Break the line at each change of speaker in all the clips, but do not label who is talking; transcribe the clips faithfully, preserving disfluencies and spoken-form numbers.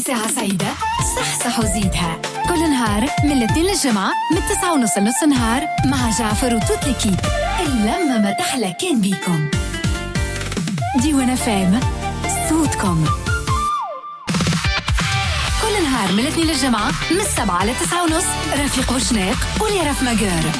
ساعة سعيدة صح وزيدها كل نهار من الاثنين للجمعة من التسعة ونص لنص نهار مع جعفر وتوت الكيب. اللمة ما تحلى كان بيكم. ديوان فام صوتكم كل نهار من الاثنين للجمعة من السبعة لتسعة ونص. رفيق وشناق واليرف مجار.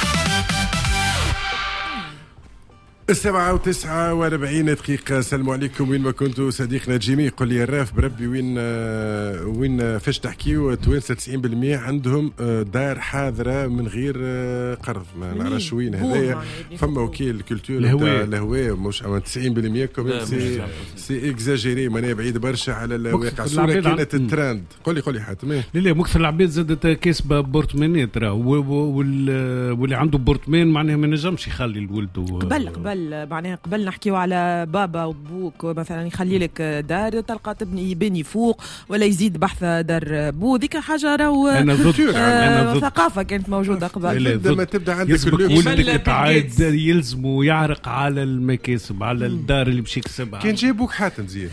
السبعة وتسعة واربعين دقيقة. السلام عليكم وين ما كنتوا. صديقنا جيمي يقول لي الراف بربي وين آه وين فاش تحكيوا توانسة تسعين بالمية عندهم آه دار حاضرة من غير آه قرض. ما نعرفش وين هذايا. فما وكيل الكولتور تاع الهواء مش تسعين بالمية كومين سي سي اكزاجيري. معناها بعيد برشا على الواقع. الصورة كانت الترند. قولي قولي حاتم.
لا لا مكثر العباد زادت كاسبة بورتمانات راه واللي عنده بورتمان معناها ما نجمش يخلي الولد
قبل قبل معناها قبل نحكيو على بابا وبوك مثلا يخلي لك دار تلقى تبني يبني فوق ولا يزيد بحث دار بو. ذيك حاجه راهو آه ثقافه كانت موجوده قبل.
لما تبدا عندك
ولدك تعاد يلزموا يعرق على المكاسب على الدار اللي باش يكسبها.
كان جايبوك حاتم زين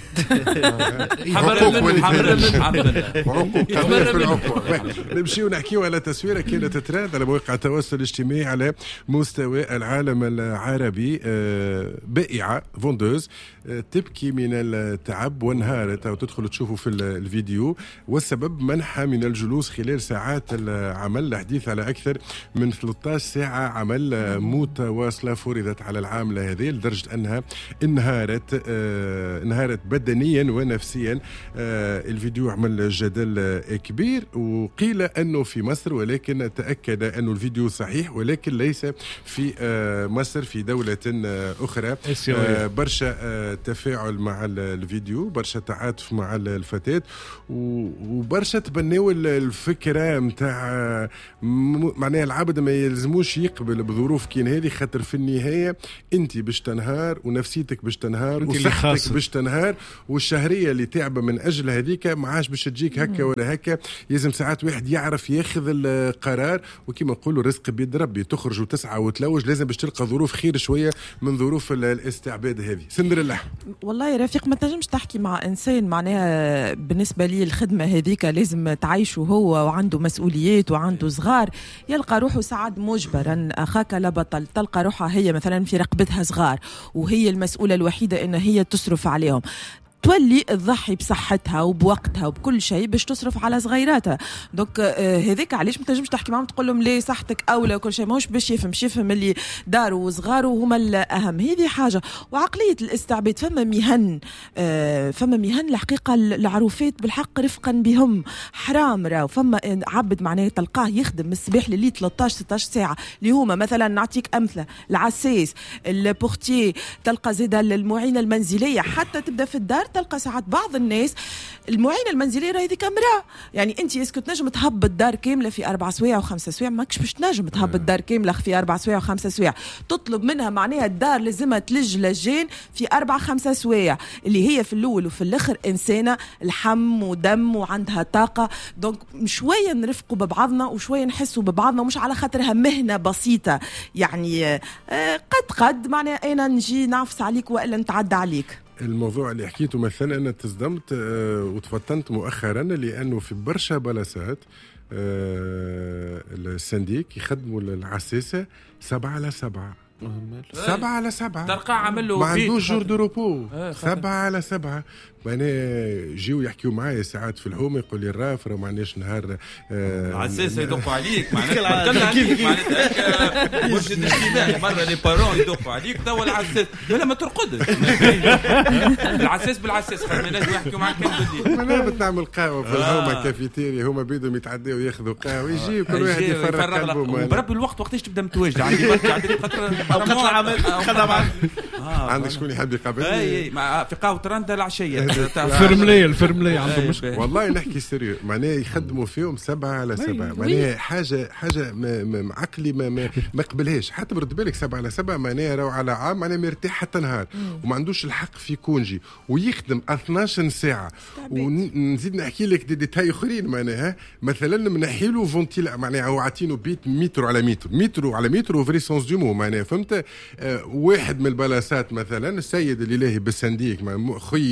نمشيو نحكيو على تصويره كانت ترند على مواقع التواصل الاجتماعي على مستوى العالم العربي. بائعة فوندوز تبكي من التعب وانهارت أو تدخل تشوفوا في الفيديو. والسبب منحها من الجلوس خلال ساعات العمل. الحديث على أكثر من ثلاثة عشر ساعة عمل متواصلة فرضت على العاملة هذه لدرجة أنها انهارت آه انهارت بدنيا ونفسيا. آه الفيديو عمل جدل كبير وقيل أنه في مصر ولكن تأكد أنه الفيديو صحيح ولكن ليس في آه مصر في دولة أخرى. آه برشا آه تفاعل مع الفيديو برشا تعاطف مع الفتاة وبرشا تبنيوا الفكرة متاع معناها العبد ما يلزموش يقبل بظروف كين هذه خاطر في النهاية انت باش تنهار ونفسيتك باش تنهار وصحتك باش تنهار والشهرية اللي تعب من أجل هذيك معاش باش تجيك هكا ولا هكا. يلزم ساعات واحد يعرف ياخذ القرار وكما نقولوا رزق بيد ربي. تخرج وتسعى وتلوج لازم باش تلقى ظروف خير شوية من ظروف الاستعباد هذه. سندر الله
والله يا رفيق ما تنجمش تحكي مع إنسان معناها بالنسبة لي الخدمة هذيك لازم تعيشه هو وعنده مسؤوليات وعنده صغار يلقى روحه سعد مجبرا أخاك لا بطل. تلقى روحها هي مثلا في رقبتها صغار وهي المسؤولة الوحيدة إن هي تصرف عليهم. تولي تضحي بصحتها وبوقتها وبكل شيء باش تصرف على صغيراتها. دونك هذيك علاش ما تنجمش تحكي معهم تقول لهم ليه صحتك اولى وكل شيء. ماهوش باش يفهم يفهم اللي داره وصغاره هما الاهم. هذه حاجه. وعقليه الاستعباد فما مهن آه فما مهن الحقيقه العروفات بالحق رفقا بهم حرام راهو. فما عبد معناه تلقاه يخدم من الصباح لليل ثلاثة عشر ستة عشر ساعه اللي هما مثلا نعطيك امثله العساس البورتيي تلقى زيد المعينه المنزليه حتى تبدا في الدار. تلقى ساعات بعض الناس المعينة المنزلية راهي ذيك امرأة. يعني انت اسكو تنجم تهبط دار كاملة في أربع سوايع وخمسة سوايع ماكش باش تنجم تهبط دار كاملة في أربع سوايع وخمسة سوايع. تطلب منها معناها الدار لازمها تلج لجين في أربع خمسة سوايع اللي هي في الأول وفي الآخر إنسانة لحم ودم وعندها طاقة. دونك شوية نرفقوا ببعضنا وشوية نحسوا ببعضنا ومش على خاطرها مهنة بسيطة. يعني قد قد معناها أنا نجي نعفس عليك وإلا نتعدى عليك.
الموضوع اللي حكيته مثلا أنا تصدمت أه وتفتنت مؤخرا لأنه في برشا بلاصات أه السنديك يخدموا العساسة سبعة على سبعة سبعة على سبعة
تلقى عملوا
ما عندوش جور دو روبو. سبعة على سبعة. وانا جيو يحكيوا معايا ساعات في الحومه يقول لي الراف راه معناش نهار
عساسه يدقوا عليك معناتها معناتها مرشد اجتماعي مره لي بارون يدقوا عليك توا العساس لا ما ترقدش العساس بالعساس خلينا ناس يحكيوا معاك كان بالليل.
انا بتعمل قهوه في الحومه كافيتيريا هما بيدهم يتعداو ياخذوا قهوه يجي كل واحد يفرق قلبه.
بربي الوقت وقتاش تبدا متواجد عندي بركه عندي خاطر
قطع عمل خدمه
عندك شكون يحب يقابلني.
اي في قهوه ترندا العشيه
الفرمليه الفرمليه عندهم مشكله
والله نحكي سيريو. معناه يخدموا فيهم سبعة على سبعة. معناه حاجه حاجه عقلي ما ما, ما قبلهاش. حتى برد بالك سبعة على سبعة معناه راهو على عام معناه مرتاح حتى نهار وما عندوش الحق في كونجي ويخدم اثناش ساعه. ونزيد نحكي لك دي ديتاي اخرين معناها مثلا منحي له فونتيلا معناها هو عاطينه بيت متر على متر متر على متر وفري سونس دو مو معناها فهمت. آه واحد من البلاصات مثلا السيد اللي لاهي بالسنديك خيل له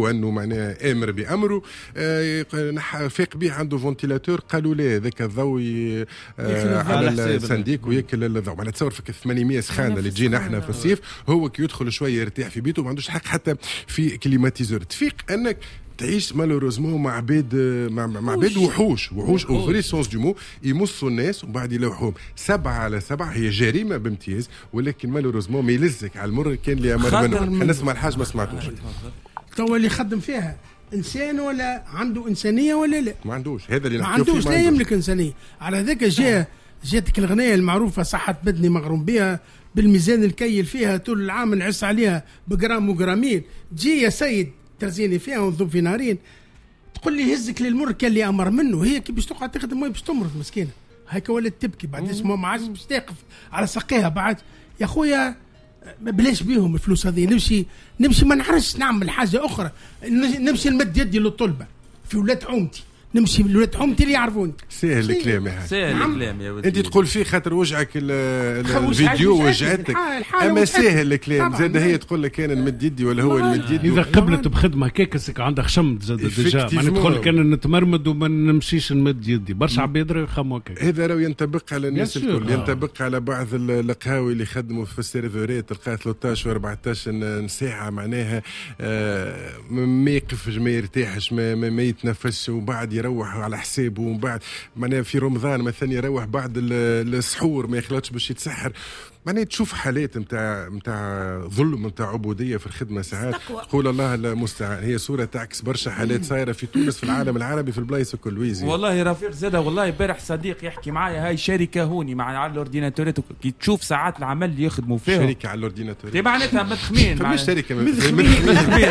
هو انه معناها امر بامره. آه فاق به عنده فونتيلاتور قالوا لا ذاك الضوء آه على السنديك وياكل الضوء. معناها تصور فيك ثمانمائة سخانه اللي تجينا احنا في الصيف، هو كي يدخل شويه يرتاح في بيته ما عندوش حق حتى في كليماتيزور. تفيق انك تعيش مالوروزمون مع عباد مع, مع عباد وحوش وحوش او فري سونس دو مو يمصوا الناس ومن بعد يلوحوهم. سبعة على سبعة هي جريمه بامتياز، ولكن مالوروزمون ما يلزك على المر كان اللي امر منه. نسمع الحاج ما سمعتوش.
تو اللي يخدم فيها انسان ولا عنده انسانيه ولا لا؟
ما عندوش. هذا اللي
ما
نحكي فيه.
عندوش، لا يملك انسانيه. على ذاك جاء جاتك الغنية المعروفة صحة بدني مغروم بها بالميزان الكيل فيها طول العام نعس عليها بجرام وجرامين. جي يا سيد ترزيني فيها ونضرب في نارين تقول لي هزك للمر كان اللي امر منه. هي كي باش تقعد تخدم وهي باش تمرض مسكينه هيك ولد تبكي بعد اسمه ما عادش باش تقف على ساقيها بعد. يا خويا بلاش بيهم الفلوس هذه. نمشي نمشي ما نعرفش نعمل حاجه اخرى. نمشي نمد يدي للطلبه في ولاد عمتي، نمشي لولاد عمتي اللي يعرفوني.
سهل الكلام يا
سهل الكلام يا ودي.
انت تقول فيه خاطر وجعك الفيديو وجعتك، اما سهل الكلام. زاد هي تقول لك انا نمد يدي ولا هو نمد يدي.
اذا قبلت بخدمه كيكسك عندك شمت زاد ديجا ما ندخل كان نتمرمد وما نمشيش نمد يدي. برشا عباد يخموا هكا.
هذا راه ينطبق على الناس الكل، ينطبق على بعض القهاوي اللي يخدموا في السيرفرات تلقى ثلاثة عشر و14 ساعه معناها ما يقفش ما يرتاحش ما, ما يتنفسش وبعد يروح على حسابه. ومن بعد معناها في رمضان مثلا يروح بعد السحور ما يخلطش باش يتسحر. معناها تشوف حالات نتاع نتاع ظلم نتاع عبوديه في الخدمه ساعات. قول الله المستعان. هي صوره تعكس برشا حالات صايره في تونس في العالم العربي في البلايص الكل. ويزي
والله رفيق زاده والله امبارح صديق يحكي معايا هاي شركه هوني مع على الاورديناتورات كي تشوف ساعات العمل اللي يخدموا فيها.
شركه على الاورديناتورات
دي معناتها مدخمين
مش شركه
مدخمين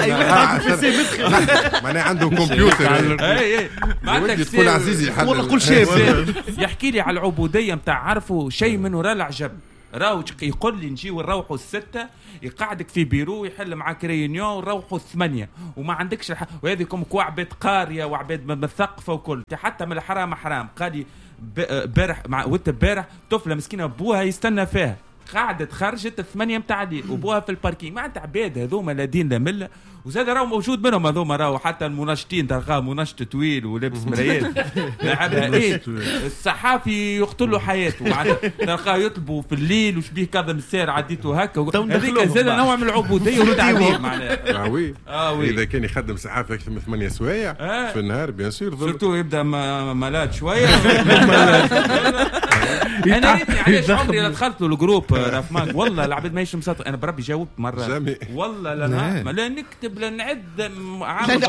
معناها عندهم كمبيوتر.
اي اي
معناتها تقول عزيزي
والله كل شيء
يحكي لي على العبوديه نتاع عرفوا شيء منه راه العجب. راو يقول لي نجي ونروحوا الستة يقعدك في بيرو يحل معاك ريونيون ونروحوا الثمانية وما عندكش الح... وهذه كم عباد قارية وعباد مثقفة وكل حتى من الحرام حرام. قال لي بارح مع وانت بارح طفلة مسكينة ابوها يستنى فيها قاعدة خرجت الثمانية متاع الليل وابوها في الباركينج. ما عندها عباد هذوما لا دين لا مله. وزاد راهو موجود منهم هذوما راهو حتى المناشطين تلقاه مناشط طويل ولابس مرايات لعبها ايه. الصحافي يقتلوا حياته تلقاه يطلبوا في الليل وش بيه كاظم السير عديته هكا. هذيك زاد نوع من العبوديه والتعذيب معناها.
اه وي اه وي اذا كان يخدم صحافي اكثر من ثمانية سوايع آه. في النهار بيان سور
سورتو يبدا مالات شويه. انا ريتني علاش عمري دخلت له الجروب رافماك والله العباد ماهيش مسطر. انا بربي جاوبت مره والله لا لا لا نكتب لا نعد عام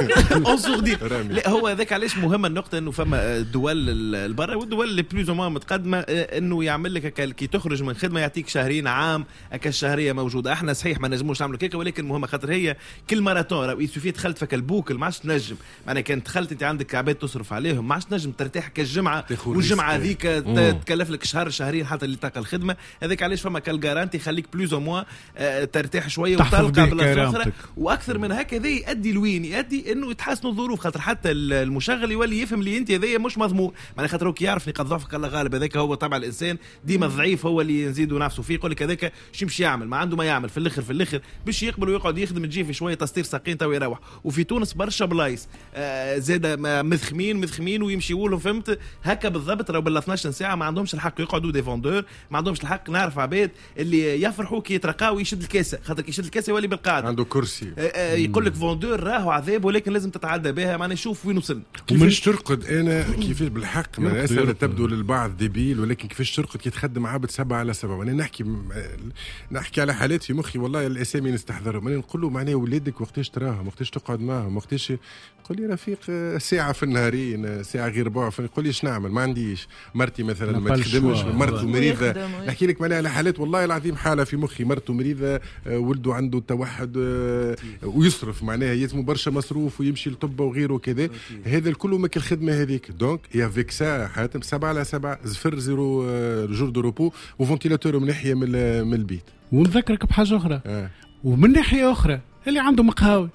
لا هو ذاك علاش مهمه النقطه انه فما دول البرا والدول اللي بلوز ما متقدمه انه يعمل لك كي تخرج من خدمه يعطيك شهرين عام هكا الشهريه موجوده. احنا صحيح ما نجموش نعملوا كيكه ولكن مهمه خاطر هي كل ماراثون راه يسوفي دخلت فك البوكل ما عادش تنجم. معناها كان دخلت انت عندك عباد تصرف عليهم ما عادش تنجم ترتاح كالجمعه والجمعه هذيك تكلف لك شهر شهرين حتى اللي تلقى الخدمه. هذاك علاش فما كالجارانتي يخليك بلوز او موا ترتاح شويه وتلقى بلاصه اخرى. واكثر من هكذا يؤدي لوين يؤدي انه يتحسنوا الظروف خاطر حتى المشغل يولي يفهم لي انت هذايا مش مضمون. معناها خاطر هو يعرف نقاط ضعفك الله غالب. هذاك هو طبع الانسان ديما الضعيف هو اللي يزيدوا نفسه فيه. يقول لك هذاك شو مش يعمل ما عنده ما يعمل في الاخر في الاخر باش يقبل ويقعد يخدم تجي في شويه تستير ساقين تو يروح. وفي تونس برشا بلايص آه زاد مذخمين مذخمين ويمشيوا لهم فهمت هكا بالضبط. راهو بال اثناش ساعه ما عندهمش الحق يقعدوا دي فوندور ما عندهمش الحق. نعرف عباد اللي يفرحوا كي يترقاو يشد الكاسه خاطر كي يشد الكاسه يولي بالقاعد
عنده كرسي
آه آه يقول لك فوندور راهو عذاب ولكن لازم تتعدى بها. معناها نشوف وين وصلنا.
كيفاش ترقد انا كيفاش بالحق ما اسئله تبدو للبعض ديبيل ولكن كيفاش ترقد كي تخدم عبد سبعة على سبعة. وانا نحكي نحكي على حالات في مخي والله الاسامي نستحضرهم. انا نقول له معناه ولادك وقتاش تراهم وقتاش تقعد معهم وقتاش يقول لي رفيق ساعه في النهارين ساعه غير ربع. يقول لي ايش نعمل ما عنديش مرتي مثلا ما تخدمش مرته مريضه. نحكي لك معناها على حالات والله العظيم حاله في مخي مرته مريضه ولده عنده توحد ويصرف معناها يلزموا برشا مصروف ويمشي لطب وغيره كذا. هذا الكل ماك الخدمه هذيك دونك يا فيك سا حاتم سبعة على سبعة زفر زيرو جور دو روبو وفونتيلاتور من ناحيه من البيت.
ونذكرك بحاجه اخرى
آه.
ومن ناحيه اخرى اللي عنده مقهاوي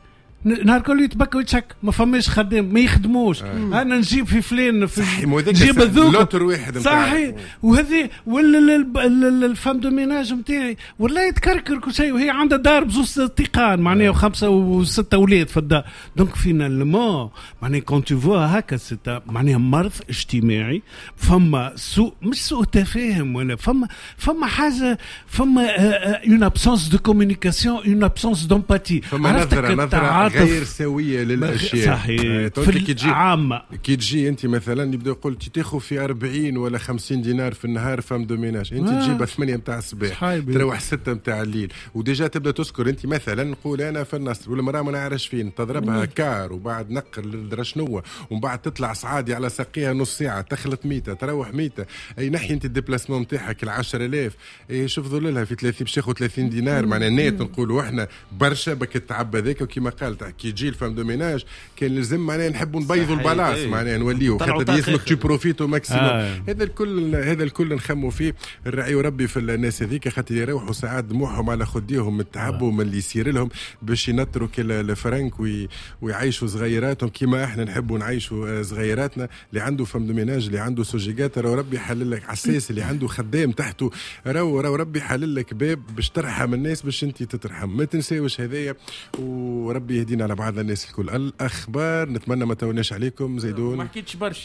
نهار كله يتبكى ويتشك ما فماش خدام ما يخدموش آه. انا نجيب في فلان في
نجيب هذوك واحد
صحيح وهذه ولا الفام دو ميناج نتاعي ولا يتكركر كل شيء وهي عندها دار بزوز تيقان معناها وخمسه وسته اولاد في الدار دونك فينالمون معناها كون تو فوا هكا معناها مرض اجتماعي فما سوء مش سوء تفاهم ولا فما فما حاجه فما اون ابسونس دو كومونيكاسيون اون ابسونس دومباتي
فما نظره نظره غير سويه للاشياء
صحيح في العامه
كي تجي انت مثلا يبدا يقول تاخذ في أربعين ولا خمسين دينار في النهار فام دو ميناج انت آه. تجيبها ثمانية نتاع الصباح تروح ستة نتاع الليل وديجا تبدا تذكر انت مثلا نقول انا في النصر ولا مراه ما نعرفش فين تضربها كار وبعد نقل للدرشنوه ومن بعد تطلع صعادي على ساقيها نص ساعه تخلط ميته تروح ميته اي نحي انت الديبلاسمون نتاعك ال عشرة آلاف اي شوف ظللها في ثلاثين باش تاخذ ثلاثين دينار معناها نيت نقولوا احنا برشا بك التعب هذاك وكما قالت كي يجي الفام دو ميناج كان لازم معناها نحبوا نبيضوا البلاص معناها نوليو خاطر يسمك تو بروفيتو ماكسيموم آه. هذا الكل هذا الكل نخموا فيه الرعي وربي في الناس هذيك خاطر يروحوا ساعات دموعهم على خديهم من التعب ومن اللي يصير لهم باش ينطروا الفرنك وي ويعيشوا صغيراتهم كما احنا نحبوا نعيشوا صغيراتنا اللي عنده فم دو ميناج اللي عنده سوجيغات راهو ربي يحلل لك عساس اللي عنده خدام تحته راهو راهو ربي يحلل لك باب باش ترحم الناس باش انت تترحم ما تنساوش هذايا وربي يهدينا على بعض الناس الكل. الاخبار نتمنى ما توناش عليكم زيدون
ما حكيتش برشا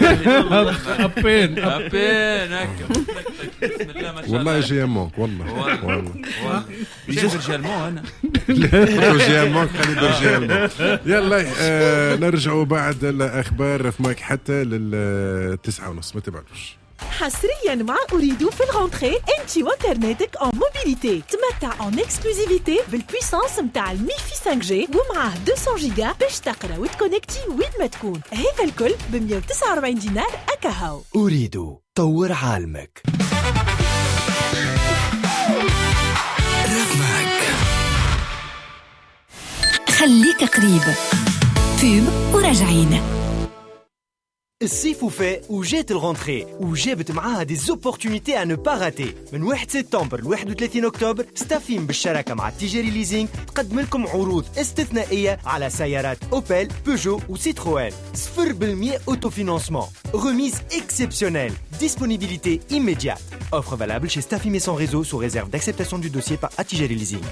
ابين
ابين هكا بسم الله ما شاء الله
والله جي مونك والله والله
جيت جيرمون انا
جي مونك خلي جي مونك يلا آه نرجعوا بعد الاخبار في ماك حتى للتسعة ونص ما تبعدوش.
حصريا مع أريدو في الغونتري انت وانترنتك en موبيليتي تمتع en اكسكلوزيفيتي بالبويسانس متاع الميفي خمسة جي ومعاه مئتين جيجا باش تقرا وتكونكتي وين ما تكون هذا الكل ب مئة وتسعة وأربعين دينار أكاهو.
أريدو طور عالمك.
خليك قريب فيب وراجعين.
الصيف وفاء وجات الغونتري وجابت معاها دي زوبورتونيتي à ne pas rater. من واحد سبتمبر ل واحد وثلاثين أكتوبر ستافيم بالشراكة مع التجاري ليزينغ تقدم لكم عروض استثنائية على سيارات أوبل، بيجو وسيتروين. صفر بالمئة أوتوفينانسمون. Remise exceptionnelle. Disponibilité immédiate. Offre valable chez Staffim et son réseau sous réserve d'acceptation du dossier par Atijari Leasing.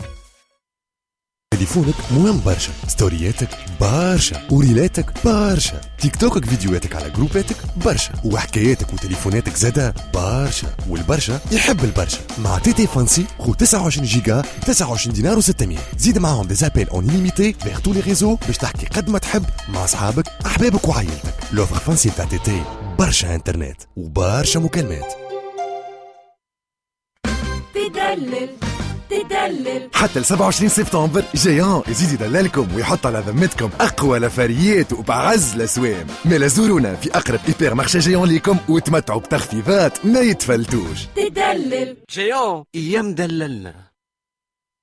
تليفونك مهم برشا، ستورياتك برشا، وريلاتك برشا، تيك توكك فيديوهاتك على جروباتك برشا، وحكاياتك وتليفوناتك زادا برشا، والبرشا يحب البرشا. مع تي تي فانسي خو تسعة وعشرين جيجا تسعة وعشرين دينار وستمية. زيد معاهم دي زابيل اون ليميتي فيغ تو لي ريزو باش تحكي قد ما تحب مع اصحابك احبابك وعائلتك. لوفر فانسي تاع تي تي برشا انترنت وبرشا مكالمات.
تدلل تدلل
حتى ل سبعة وعشرين سبتمبر جيان يزيد يدللكم ويحط على ذمتكم اقوى لفاريات وبعز الاسوام. مالا زورونا في اقرب هيبر مارشي جيان ليكم وتمتعوا بتخفيضات ما يتفلتوش.
تدلل
جيان ايام دللنا.